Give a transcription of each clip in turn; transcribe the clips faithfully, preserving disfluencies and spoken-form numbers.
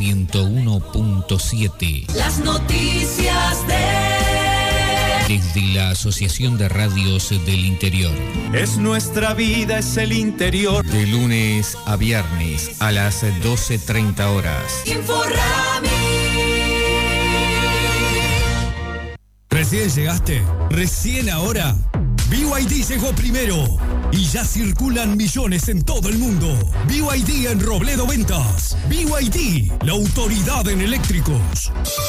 ciento uno punto siete. Las noticias de... Desde la Asociación de Radios del Interior. Es nuestra vida, es el interior. De lunes a viernes a las doce treinta horas. Inforrami. ¿Recién llegaste? ¿Recién ahora? B Y D llegó primero y ya circulan millones en todo el mundo. B Y D en Robledo Ventas. B Y D, la autoridad en eléctricos.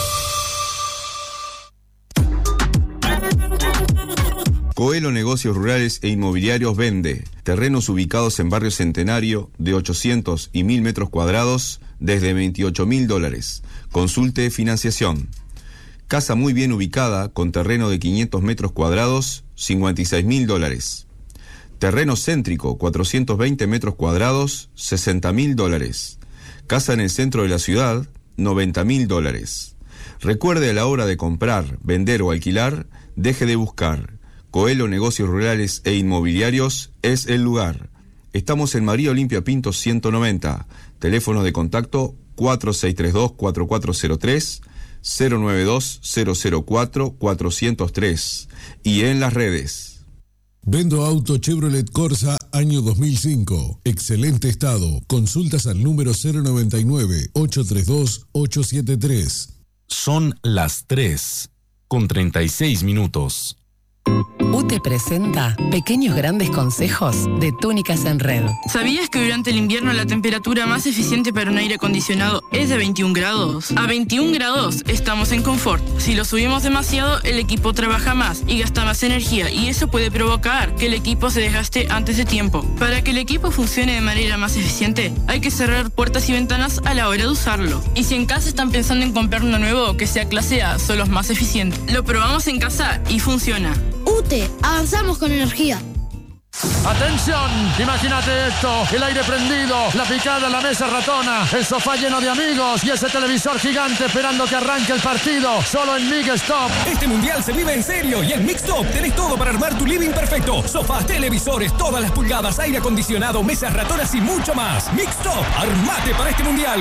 Coelho Negocios Rurales e Inmobiliarios vende terrenos ubicados en Barrio Centenario de ochocientos y mil metros cuadrados desde veintiocho mil dólares. Consulte financiación. Casa muy bien ubicada con terreno de quinientos metros cuadrados, cincuenta y seis mil dólares. Terreno céntrico, cuatrocientos veinte metros cuadrados, sesenta mil dólares. Casa en el centro de la ciudad, noventa mil dólares. Recuerde, a la hora de comprar, vender o alquilar, deje de buscar. Coelho Negocios Rurales e Inmobiliarios es el lugar. Estamos en María Olimpia Pinto ciento noventa. Teléfono de contacto cuatro seis tres dos, cuatro cuatro cero tres, cero nueve dos, cero cero cuatro, cuatro cero tres. Y en las redes. Vendo auto Chevrolet Corsa año dos mil cinco. Excelente estado. Consultas al número cero noventa y nueve, ochocientos treinta y dos, ochocientos setenta y tres. Son las tres con treinta y seis minutos. U T E presenta Pequeños Grandes Consejos de Túnicas en Red. ¿Sabías que durante el invierno la temperatura más eficiente para un aire acondicionado es de veintiún grados? A veintiún grados estamos en confort. Si lo subimos demasiado, el equipo trabaja más y gasta más energía, y eso puede provocar que el equipo se desgaste antes de tiempo. Para que el equipo funcione de manera más eficiente, hay que cerrar puertas y ventanas a la hora de usarlo. Y si en casa están pensando en comprar uno nuevo que sea clase A, son los más eficientes. Lo probamos en casa y funciona. U T E, avanzamos con energía. ¡Atención! Imagínate esto, el aire prendido, la picada, la mesa ratona, el sofá lleno de amigos y ese televisor gigante esperando que arranque el partido, solo en Mixstop. Este mundial se vive en serio y en Mixstop tenés todo para armar tu living perfecto. Sofás, televisores, todas las pulgadas, aire acondicionado, mesas ratonas y mucho más. Mixstop, armate para este mundial.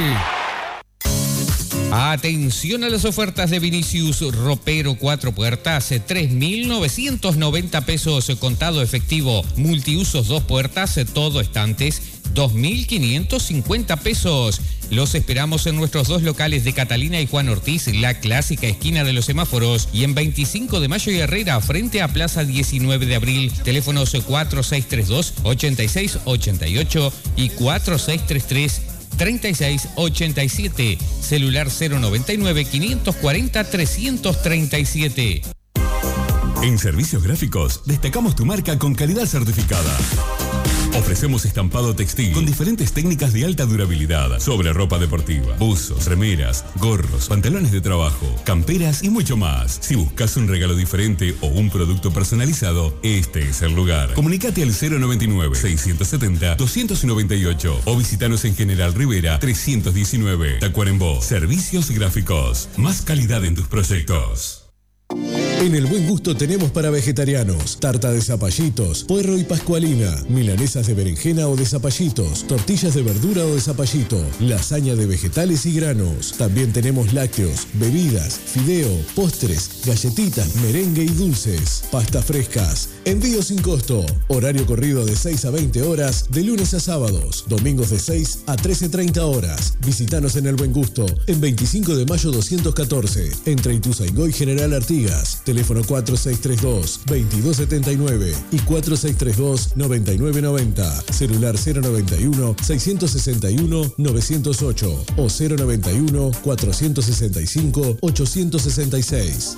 Atención a las ofertas de Vinicius Ropero cuatro puertas, tres mil novecientos noventa pesos contado efectivo. Multiusos dos puertas, todo estantes, dos mil quinientos cincuenta pesos. Los esperamos en nuestros dos locales de Catalina y Juan Ortiz, la clásica esquina de los semáforos, y en veinticinco de Mayo y Herrera, frente a Plaza diecinueve de abril. Teléfonos cuatro seis tres dos, ocho seis ocho ocho y cuatro seis tres tres, treinta y seis ochenta y siete. Celular cero noventa y nueve, quinientos cuarenta, trescientos treinta y siete. En Servicios Gráficos destacamos tu marca con calidad certificada. Ofrecemos estampado textil con diferentes técnicas de alta durabilidad sobre ropa deportiva, buzos, remeras, gorros, pantalones de trabajo, camperas y mucho más. Si buscas un regalo diferente o un producto personalizado, este es el lugar. Comunicate al cero noventa y nueve, seiscientos setenta, doscientos noventa y ocho o visitanos en General Rivera trescientos diecinueve, Tacuarembó. Servicios Gráficos, más calidad en tus proyectos. En El Buen Gusto tenemos para vegetarianos tarta de zapallitos, puerro y pascualina, milanesas de berenjena o de zapallitos, tortillas de verdura o de zapallito, lasaña de vegetales y granos. También tenemos lácteos, bebidas, fideo, postres, galletitas, merengue y dulces, pastas frescas. Envío sin costo. Horario corrido de seis a veinte horas, de lunes a sábados. Domingos de seis a trece treinta horas. Visítanos en El Buen Gusto, en veinticinco de mayo doscientos catorce, entre Ituzaingó y General Artigas. Teléfono cuatro seis tres dos, veintidós setenta y nueve y cuatro seis tres dos, noventa y nueve noventa. Celular cero noventa y uno, seiscientos sesenta y uno, novecientos ocho o cero noventa y uno, cuatrocientos sesenta y cinco, ochocientos sesenta y seis.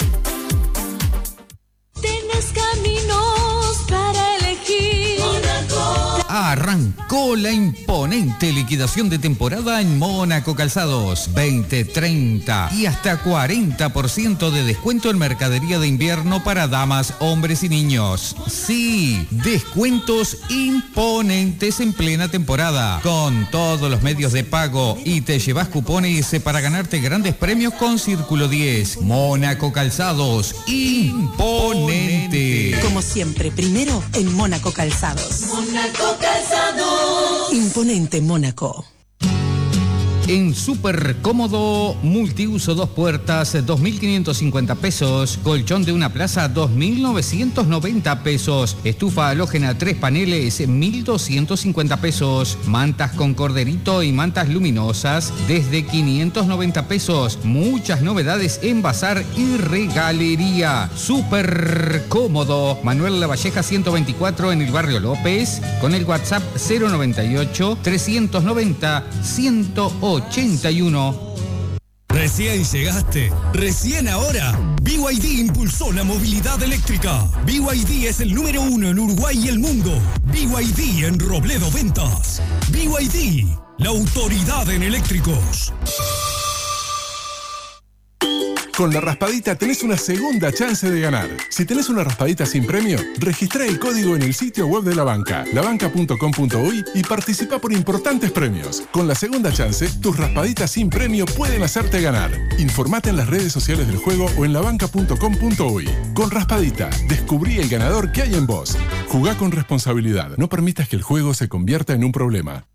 Tienes caminos para elegir. Mónaco. Arrancó la imponente liquidación de temporada en Mónaco Calzados. veinte, treinta y hasta cuarenta por ciento de descuento en mercadería de invierno para damas, hombres y niños. Sí, descuentos imponentes en plena temporada, con todos los medios de pago, y te llevas cupones para ganarte grandes premios con Círculo diez. Mónaco Calzados, imponente. Como siempre, primero en Mónaco Calzados. Mónaco Calzados. Imponente Mónaco. En Súper Cómodo, multiuso dos puertas, dos mil quinientos cincuenta pesos. Colchón de una plaza, dos mil novecientos noventa pesos. Estufa halógena tres paneles, mil doscientos cincuenta pesos. Mantas con corderito y mantas luminosas, desde quinientos noventa pesos. Muchas novedades en bazar y regalería. Súper Cómodo. Manuel Lavalleja ciento veinticuatro en el barrio López. Con el WhatsApp cero noventa y ocho, trescientos noventa, ciento ochenta y uno. Recién llegaste, recién ahora. B Y D impulsó la movilidad eléctrica. B Y D es el número uno en Uruguay y el mundo. B Y D en Robledo Ventas. B Y D, la autoridad en eléctricos. Con la raspadita tenés una segunda chance de ganar. Si tenés una raspadita sin premio, registrá el código en el sitio web de la banca, la banca punto com punto uy, y participa por importantes premios. Con la segunda chance, tus raspaditas sin premio pueden hacerte ganar. Informate en las redes sociales del juego o en la banca punto com punto uy. Con raspadita, descubrí el ganador que hay en vos. Jugá con responsabilidad. No permitas que el juego se convierta en un problema.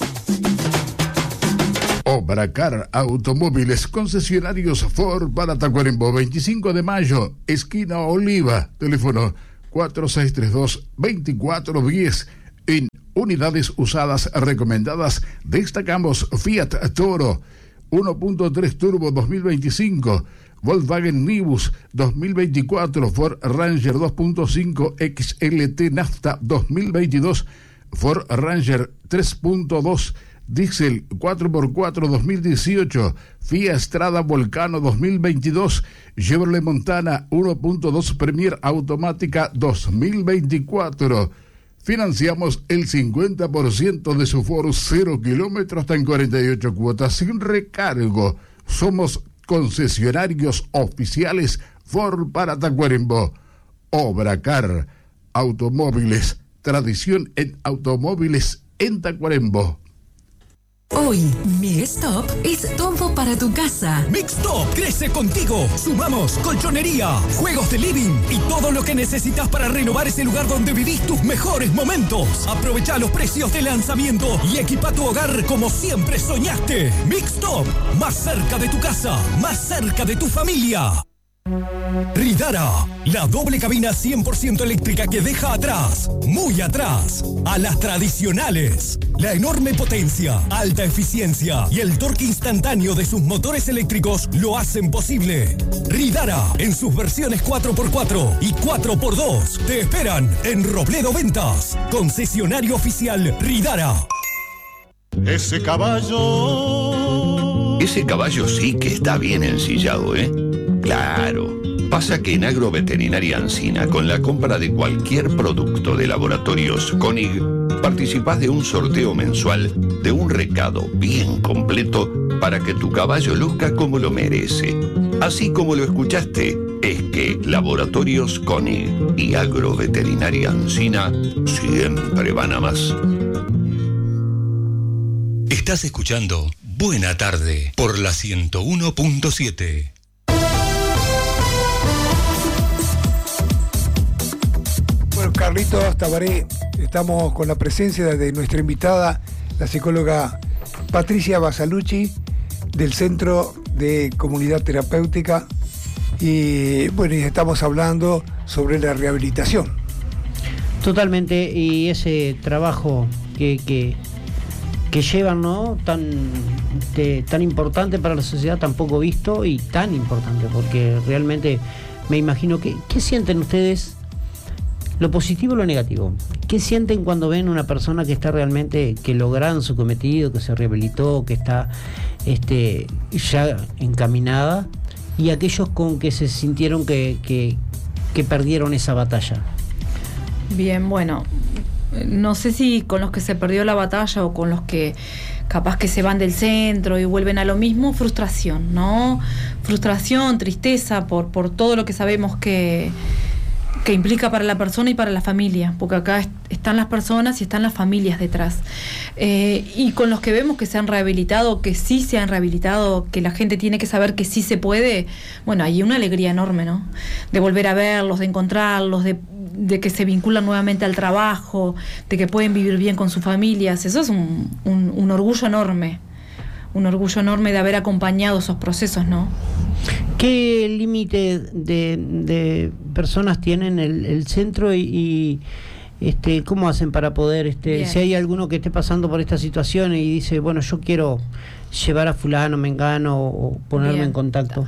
Obracar Automóviles, concesionarios Ford para Tacuarembó, veinticinco de mayo, esquina Oliva, teléfono cuatro seis tres dos, dos cuatro uno cero. En unidades usadas recomendadas destacamos Fiat Toro uno punto tres Turbo dos mil veinticinco, Volkswagen Nibus dos mil veinticuatro, Ford Ranger dos punto cinco X L T Nafta dos mil veintidós, Ford Ranger tres punto dos Diesel cuatro por cuatro dos mil dieciocho, Fiat Strada Volcano dos mil veintidós, Chevrolet Montana uno punto dos Premier Automática dos mil veinticuatro. Financiamos el cincuenta por ciento de su Ford cero kilómetros hasta en cuarenta y ocho cuotas sin recargo. Somos concesionarios oficiales Ford para Tacuarembó. Obracar Automóviles, tradición en automóviles en Tacuarembó. Hoy, Mi Stop es todo para tu casa. Mixtop crece contigo. Sumamos colchonería, juegos de living y todo lo que necesitas para renovar ese lugar donde vivís tus mejores momentos. Aprovecha los precios de lanzamiento y equipa tu hogar como siempre soñaste. Mixtop, más cerca de tu casa, más cerca de tu familia. Ridara, la doble cabina cien por ciento eléctrica que deja atrás, muy atrás, a las tradicionales. La enorme potencia, alta eficiencia y el torque instantáneo de sus motores eléctricos lo hacen posible. Ridara, en sus versiones cuatro por cuatro y cuatro por dos, te esperan en Robledo Ventas, concesionario oficial Ridara. Ese caballo... Ese caballo sí que está bien ensillado, ¿eh? Claro. Pasa que en Agroveterinaria Ancina, con la compra de cualquier producto de Laboratorios Koenig, participás de un sorteo mensual de un recado bien completo para que tu caballo luzca como lo merece. Así como lo escuchaste, es que Laboratorios Koenig y Agroveterinaria Ancina siempre van a más. Estás escuchando Buena Tarde por la ciento uno punto siete. Bueno, Carlitos Tabaré, estamos con la presencia de nuestra invitada, la psicóloga Patricia Basalucci, del Centro de Comunidad Terapéutica, y bueno, y estamos hablando sobre la rehabilitación. Totalmente, y ese trabajo que, que, que llevan, ¿no? Tan, de, tan importante para la sociedad, tan poco visto y tan importante, porque realmente me imagino que, ¿qué sienten ustedes? Lo positivo o lo negativo. ¿Qué sienten cuando ven una persona que está realmente, que lograron su cometido, que se rehabilitó, que está este, ya encaminada, y aquellos con que se sintieron que, que, que perdieron esa batalla? Bien, bueno, no sé si con los que se perdió la batalla o con los que capaz que se van del centro y vuelven a lo mismo, frustración, ¿no? Frustración, tristeza por, por todo lo que sabemos que que implica para la persona y para la familia, porque acá est- están las personas y están las familias detrás. Eh, y con los que vemos que se han rehabilitado, que sí se han rehabilitado, que la gente tiene que saber que sí se puede, bueno, hay una alegría enorme, ¿no? De volver a verlos, de encontrarlos, de, de que se vinculan nuevamente al trabajo, de que pueden vivir bien con sus familias. Eso es un, un, un orgullo enorme. un orgullo enorme de haber acompañado esos procesos, ¿no? ¿Qué límite de, de personas tienen el, el centro y, y este, cómo hacen para poder, este, Bien. si hay alguno que esté pasando por esta situación y dice, bueno, yo quiero llevar a fulano, mengano o ponerme Bien. en contacto?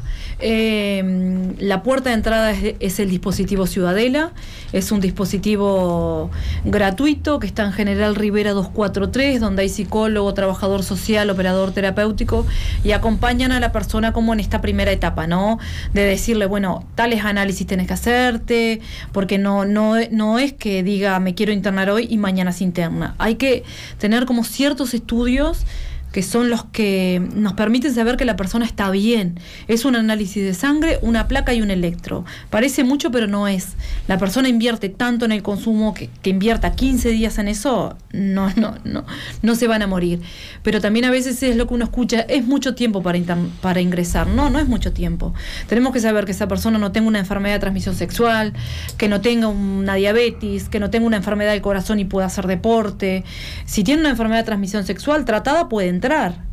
Eh, la puerta de entrada es, es el dispositivo Ciudadela, es un dispositivo gratuito que está en General Rivera doscientos cuarenta y tres, donde hay psicólogo, trabajador social, operador terapéutico, y acompañan a la persona como en esta primera etapa, ¿no? De decirle, bueno, tales análisis tenés que hacerte, porque no, no, no es que diga me quiero internar hoy y mañana se interna. Hay que tener como ciertos estudios que son los que nos permiten saber que la persona está bien. Es un análisis de sangre, una placa y un electro. Parece mucho, pero no es. La persona invierte tanto en el consumo que, que invierta quince días en eso, no, no, no, no se van a morir. Pero también a veces es lo que uno escucha, es mucho tiempo para, inter- para ingresar. No, no es mucho tiempo. Tenemos que saber que esa persona no tenga una enfermedad de transmisión sexual, que no tenga una diabetes, que no tenga una enfermedad del corazón y pueda hacer deporte. Si tiene una enfermedad de transmisión sexual tratada, puede entrar,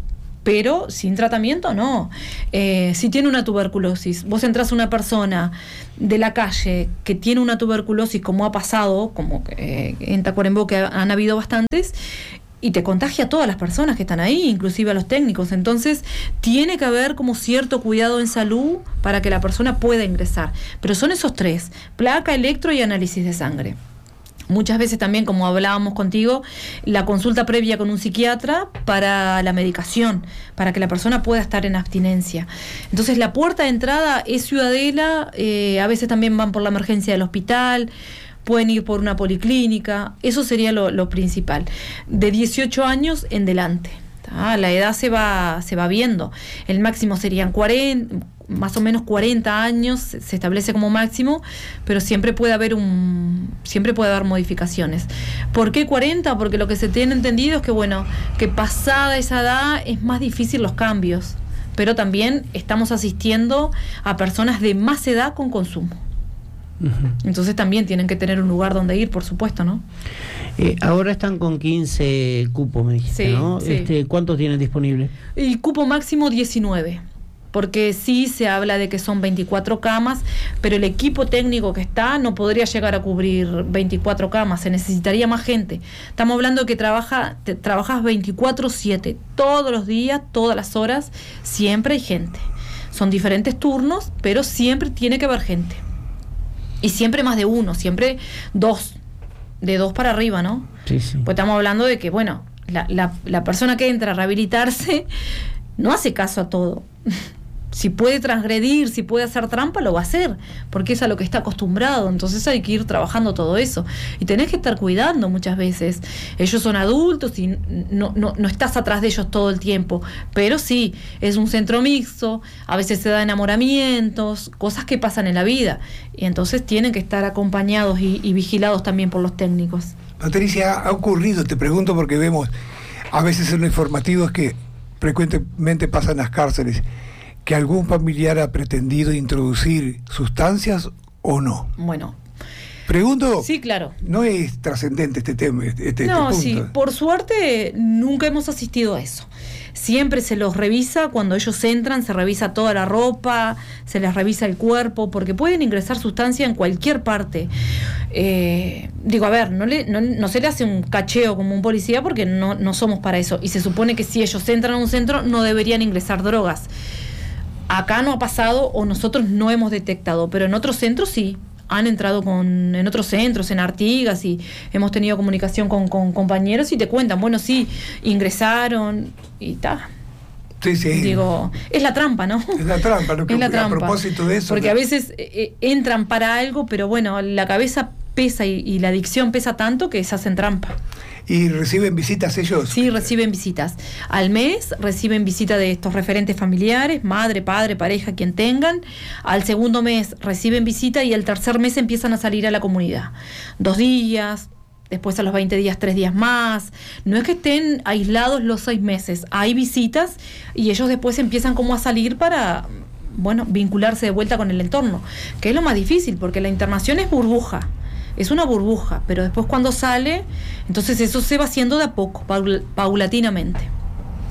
pero sin tratamiento no. Eh, si tiene una tuberculosis, vos entras a una persona de la calle que tiene una tuberculosis, como ha pasado, como eh, en Tacuarembó, que han habido bastantes, y te contagia a todas las personas que están ahí, inclusive a los técnicos. Entonces tiene que haber como cierto cuidado en salud para que la persona pueda ingresar, pero son esos tres: placa, electro y análisis de sangre. Muchas veces también, como hablábamos contigo, la consulta previa con un psiquiatra para la medicación, para que la persona pueda estar en abstinencia. Entonces la puerta de entrada es Ciudadela, eh, a veces también van por la emergencia del hospital, pueden ir por una policlínica, eso sería lo, lo principal. De dieciocho años en delante, ¿tá? La edad se va, se va viendo, el máximo serían cuarenta, más o menos cuarenta años se establece como máximo, pero siempre puede haber un siempre puede haber modificaciones. ¿Por qué cuarenta? Porque lo que se tiene entendido es que bueno, que pasada esa edad es más difícil los cambios, pero también estamos asistiendo a personas de más edad con consumo. Uh-huh. Entonces también tienen que tener un lugar donde ir, por supuesto, ¿no? Eh, ahora están con quince cupos, me dijiste, sí, ¿no? Sí. Este, ¿cuántos tienen disponibles? El cupo máximo diecinueve. Porque sí se habla de que son veinticuatro camas, pero el equipo técnico que está no podría llegar a cubrir veinticuatro camas, se necesitaría más gente. Estamos hablando de que trabaja, te, trabajas veinticuatro siete, todos los días, todas las horas, siempre hay gente. Son diferentes turnos, pero siempre tiene que haber gente. Y siempre más de uno, siempre dos, de dos para arriba, ¿no? Sí, sí. Pues estamos hablando de que, bueno, la, la, la persona que entra a rehabilitarse no hace caso a todo. Si puede transgredir, si puede hacer trampa, lo va a hacer, porque es a lo que está acostumbrado. Entonces hay que ir trabajando todo eso. Y tenés que estar cuidando muchas veces. Ellos son adultos y no, no, no estás atrás de ellos todo el tiempo. Pero sí, es un centro mixto, a veces se da enamoramientos, cosas que pasan en la vida. Y entonces tienen que estar acompañados y, y vigilados también por los técnicos. Patricia, ha ocurrido, te pregunto porque vemos a veces en los informativos que frecuentemente pasan en las cárceles, que algún familiar ha pretendido introducir sustancias o no. Bueno. Pregunto. Sí, claro. No es trascendente este tema, este, este No, punto. sí, por suerte nunca hemos asistido a eso. Siempre se los revisa, cuando ellos entran, se revisa toda la ropa, se les revisa el cuerpo, porque pueden ingresar sustancia en cualquier parte. Eh, digo, a ver, no, le, no, no se le hace un cacheo como un policía porque no, no somos para eso. Y se supone que si ellos entran a un centro no deberían ingresar drogas. Acá no ha pasado o nosotros no hemos detectado, pero en otros centros sí. Han entrado con en otros centros, en Artigas, y hemos tenido comunicación con, con compañeros y te cuentan, bueno, sí, ingresaron y tal. Sí, sí. Digo, es la trampa, ¿no? Es la trampa, lo que, es la trampa. A propósito de eso. Porque de... a veces eh, entran para algo, pero bueno, la cabeza pesa y, y la adicción pesa tanto que se hacen trampa. ¿Y reciben visitas ellos? Sí, reciben visitas. Al mes reciben visita de estos referentes familiares, madre, padre, pareja, quien tengan. Al segundo mes reciben visita y al tercer mes empiezan a salir a la comunidad. Dos días, después a los veinte días, tres días más. No es que estén aislados los seis meses. Hay visitas y ellos después empiezan como a salir para, bueno, vincularse de vuelta con el entorno, que es lo más difícil, porque la internación es burbuja. Es una burbuja, pero después cuando sale, entonces eso se va haciendo de a poco, paul- paulatinamente.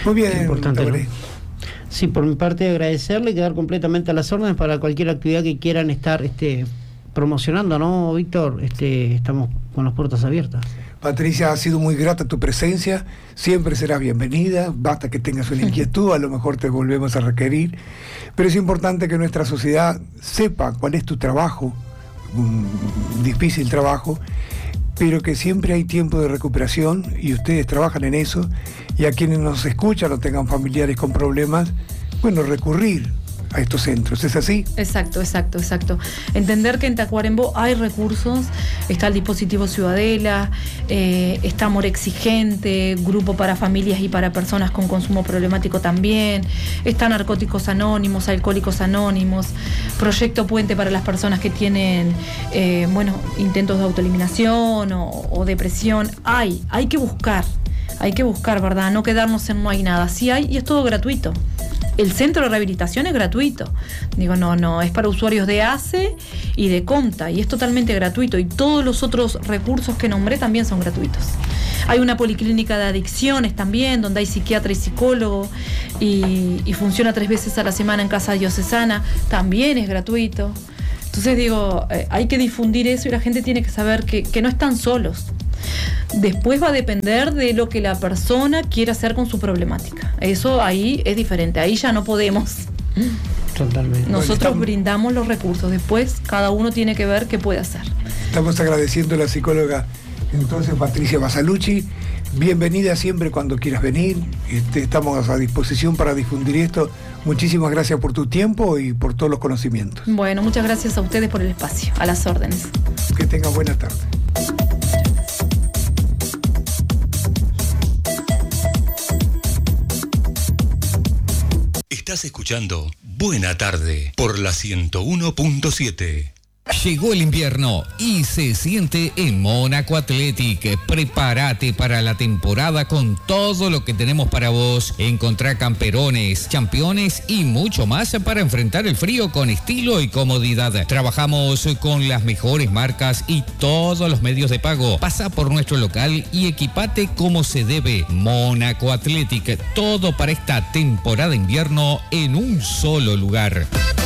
Muy bien, importante, ¿no? Sí, por mi parte agradecerle y quedar completamente a las órdenes para cualquier actividad que quieran estar este, promocionando, ¿no, Víctor? Este, estamos con las puertas abiertas. Patricia, ha sido muy grata tu presencia, siempre serás bienvenida, basta que tengas una inquietud, a lo mejor te volvemos a requerir, pero es importante que nuestra sociedad sepa cuál es tu trabajo, un difícil trabajo, pero que siempre hay tiempo de recuperación y ustedes trabajan en eso, y a quienes nos escuchan o tengan familiares con problemas, bueno, recurrir a estos centros, ¿es así? Exacto, exacto, exacto. Entender que en Tacuarembó hay recursos, está el dispositivo Ciudadela, eh, está Amor Exigente, grupo para familias y para personas con consumo problemático también, está Narcóticos Anónimos, Alcohólicos Anónimos, Proyecto Puente para las personas que tienen, eh, bueno, intentos de autoeliminación o, o depresión. Hay, hay que buscar, hay que buscar, ¿verdad? No quedarnos en no hay nada. Sí hay y es todo gratuito. El centro de rehabilitación es gratuito. Digo, no, no, es para usuarios de A C E y de Conta, y es totalmente gratuito. Y todos los otros recursos que nombré también son gratuitos. Hay una policlínica de adicciones también, donde hay psiquiatra y psicólogo, y, y funciona tres veces a la semana en Casa Diocesana, también es gratuito. Entonces digo, eh, hay que difundir eso y la gente tiene que saber que, que no están solos. Después va a depender de lo que la persona quiera hacer con su problemática. Eso ahí es diferente, ahí ya no podemos. Totalmente. Nosotros bueno, estamos, brindamos los recursos, después cada uno tiene que ver qué puede hacer. Estamos agradeciendo a la psicóloga entonces Patricia Basalucci. Bienvenida siempre cuando quieras venir. Este, estamos a disposición para difundir esto. Muchísimas gracias por tu tiempo y por todos los conocimientos. Bueno, muchas gracias a ustedes por el espacio. A las órdenes. Que tengan buena tarde. Estás escuchando Buena Tarde por la ciento uno punto siete. Llegó el invierno y se siente en Mónaco Athletic. Prepárate para la temporada con todo lo que tenemos para vos. Encontrá camperones, championes y mucho más para enfrentar el frío con estilo y comodidad. Trabajamos con las mejores marcas y todos los medios de pago. Pasa por nuestro local y equipate como se debe. Mónaco Athletic, todo para esta temporada de invierno en un solo lugar.